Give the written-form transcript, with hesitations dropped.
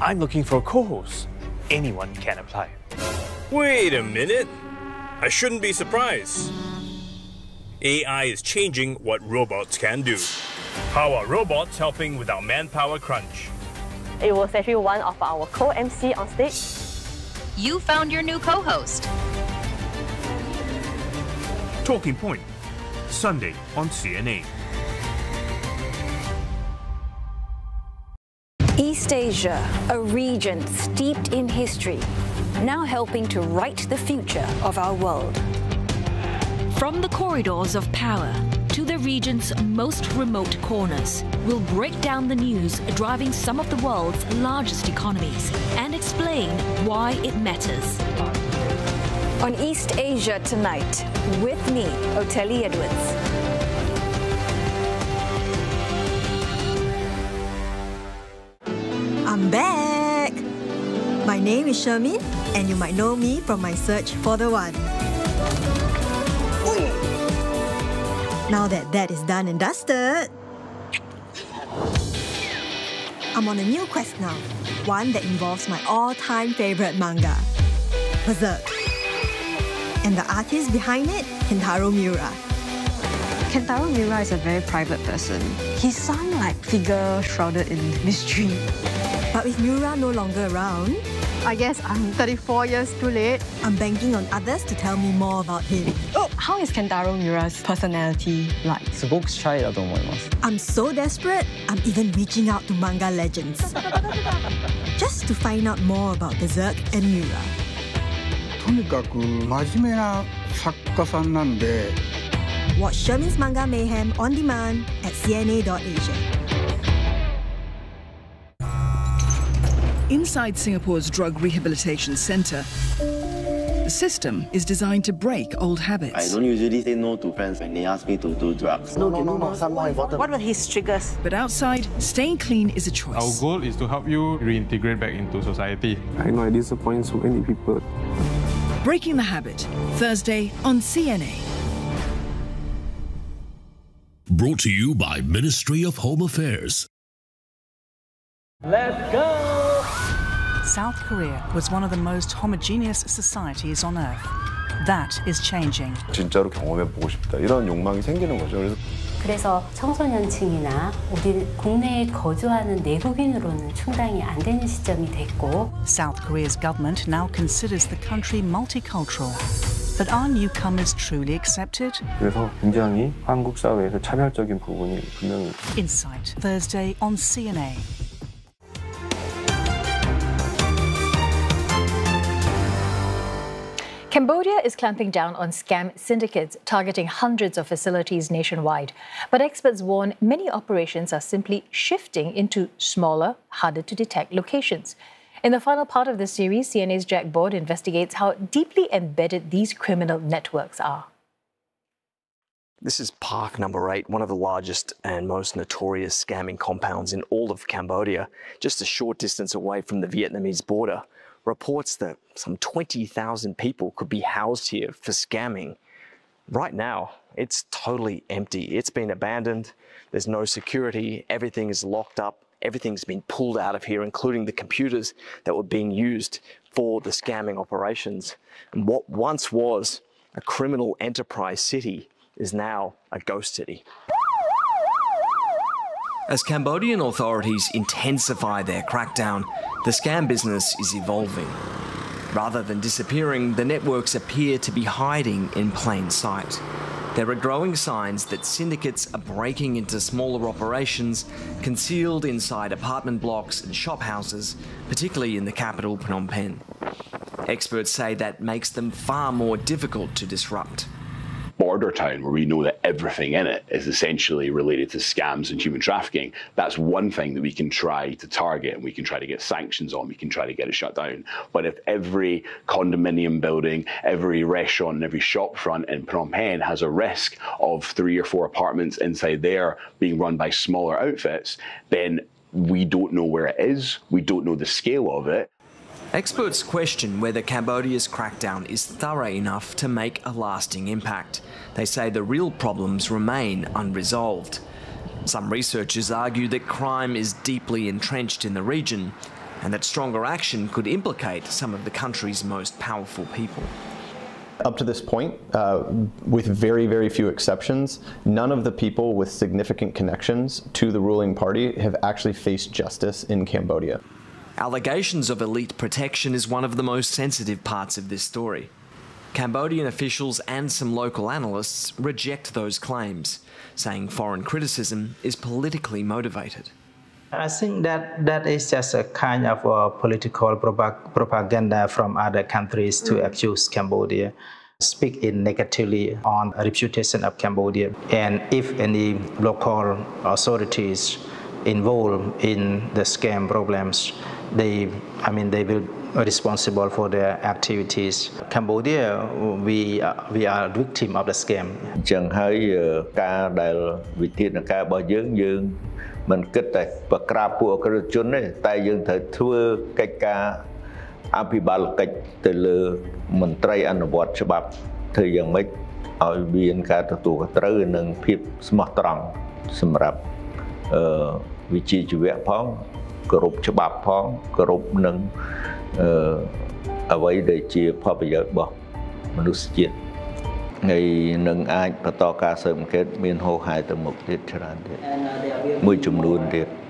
I'm looking for a co-host. Anyone can apply. Wait a minute. I shouldn't be surprised. AI is changing what robots can do. How are robots helping with our manpower crunch? It was actually one of our co-MC on stage. You found your new co-host. Talking Point, Sunday on CNA. East Asia, a region steeped in history, now helping to write the future of our world. From the corridors of power to the region's most remote corners, we'll break down the news driving some of the world's largest economies and explain why it matters. On East Asia Tonight, with me, Oteli Edwards. I'm back! My name is Shermin, and you might know me from my search for the one. Now that is done and dusted, I'm on a new quest now, one that involves my all-time favourite manga, Berserk. And the artist behind it, Kentaro Miura. Kentaro Miura is a very private person. He's some figure shrouded in mystery. But with Miura no longer around, I guess I'm 34 years too late. I'm banking on others to tell me more about him. How is Kentaro Miura's personality like? I'm so desperate, I'm even reaching out to manga legends. Just to find out more about Berserk and Miura. とにかく真面目な作家さんなんで。 Watch Shermin's Manga Mayhem on demand at cna.asia. Inside Singapore's drug rehabilitation centre, the system is designed to break old habits. I don't usually say no to friends when they ask me to do drugs. No, some more important. What were his triggers? But outside, staying clean is a choice. Our goal is to help you reintegrate back into society. I know I disappoint so many people. Breaking the Habit, Thursday on CNA. Brought to you by Ministry of Home Affairs. Let's go! South Korea was one of the most homogeneous societies on earth. That is changing. 진짜로 경험해보고 싶다. 이런 욕망이 생기는 거죠. 그래서 청소년층이나 우리 국내에 거주하는 내국인으로는 충당이 안 되는 시점이 됐고. South Korea's government now considers the country multicultural. But are newcomers truly accepted? 그래서 굉장히 한국 사회에서 차별적인 부분이 분명히. Insight, Thursday on CNA. Cambodia is clamping down on scam syndicates targeting hundreds of facilities nationwide. But experts warn many operations are simply shifting into smaller, harder-to-detect locations. In the final part of this series, CNA's Jack Board investigates how deeply embedded these criminal networks are. This is Park Number 8, one of the largest and most notorious scamming compounds in all of Cambodia, just a short distance away from the Vietnamese border. Reports that some 20,000 people could be housed here for scamming. Right now, it's totally empty. It's been abandoned. There's no security. Everything is locked up. Everything's been pulled out of here, including the computers that were being used for the scamming operations. And what once was a criminal enterprise city is now a ghost city. As Cambodian authorities intensify their crackdown, the scam business is evolving. Rather than disappearing, the networks appear to be hiding in plain sight. There are growing signs that syndicates are breaking into smaller operations concealed inside apartment blocks and shop houses, particularly in the capital Phnom Penh. Experts say that makes them far more difficult to disrupt. Border town, where we know that everything in it is essentially related to scams and human trafficking, that's one thing that we can try to target and we can try to get sanctions on, we can try to get it shut down. But if every condominium building, every restaurant and every shop front in Phnom Penh has a risk of 3 or 4 apartments inside there being run by smaller outfits, then we don't know where it is, we don't know the scale of it. Experts question whether Cambodia's crackdown is thorough enough to make a lasting impact. They say the real problems remain unresolved. Some researchers argue that crime is deeply entrenched in the region and that stronger action could implicate some of the country's most powerful people. Up to this point, with very, very few exceptions, none of the people with significant connections to the ruling party have actually faced justice in Cambodia. Allegations of elite protection is one of the most sensitive parts of this story. Cambodian officials and some local analysts reject those claims, saying foreign criticism is politically motivated. I think that is just a kind of political propaganda from other countries to accuse Cambodia, speak in negatively on the reputation of Cambodia. And if any local authorities involved in the scam problems, they will be responsible for their activities. Cambodia, we are victim of the scam. ចឹងហើយការដែលវិធានការរបស់យើងមិនគិតតែប្រក្រាបពួកអក្រិតជនទេតែយើងត្រូវធ្វើកិច្ចការអភិបាលកិច្ចទៅលើមន្ត្រីអនុវត្តច្បាប់ធ្វើយ៉ាងម៉េចឲ្យមានការទទួលខុសត្រូវនិងភាពស្មោះត្រង់សម្រាប់វិជ្ជាជីវៈផងគោរពច្បាប់ផងគោរពនឹងអ្វីដែលជាផលប្រយោជន៍របស់មនុស្សជាតិហើយនឹងអាចបន្តការស៊ើបអង្កេតមានហោហែទៅមុខទៀតច្រើនទៀតមួយចំនួនទៀត